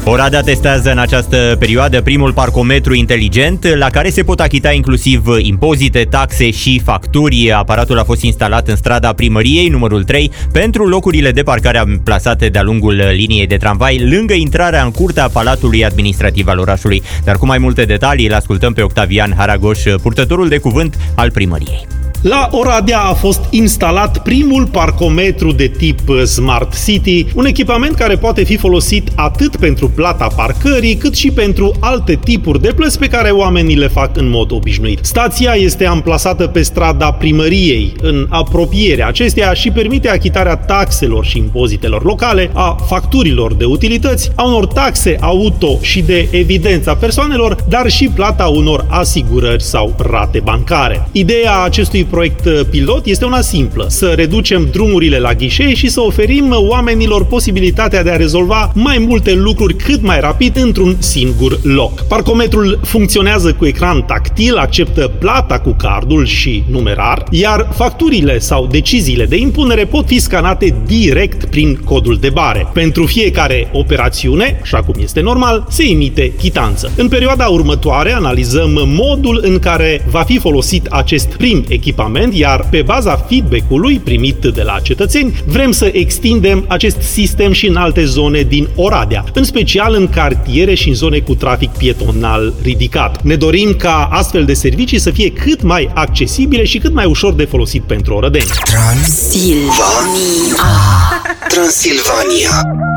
Oradea testează în această perioadă primul parcometru inteligent la care se pot achita inclusiv impozite, taxe și facturi. Aparatul a fost instalat în strada Primăriei, numărul 3, pentru locurile de parcare plasate de-a lungul liniei de tramvai, lângă intrarea în curtea Palatului Administrativ al orașului. Dar cu mai multe detalii îl ascultăm pe Octavian Haragoș, purtătorul de cuvânt al Primăriei. La Oradea a fost instalat primul parcometru de tip Smart City, un echipament care poate fi folosit atât pentru plata parcării, cât și pentru alte tipuri de plăți pe care oamenii le fac în mod obișnuit. Stația este amplasată pe strada Primăriei, în apropierea acesteia, și permite achitarea taxelor și impozitelor locale, a facturilor de utilități, a unor taxe auto și de evidența persoanelor, dar și plata unor asigurări sau rate bancare. Ideea acestui proiect pilot este una simplă: să reducem drumurile la ghișee și să oferim oamenilor posibilitatea de a rezolva mai multe lucruri cât mai rapid într-un singur loc. Parcometrul funcționează cu ecran tactil, acceptă plata cu cardul și numerar, iar facturile sau deciziile de impunere pot fi scanate direct prin codul de bare. Pentru fiecare operațiune, așa cum este normal, se emite chitanță. În perioada următoare analizăm modul în care va fi folosit acest prim echipament, iar pe baza feedback-ului primit de la cetățeni, vrem să extindem acest sistem și în alte zone din Oradea, în special în cartiere și în zone cu trafic pietonal ridicat. Ne dorim ca astfel de servicii să fie cât mai accesibile și cât mai ușor de folosit pentru orădeni. Transilvania.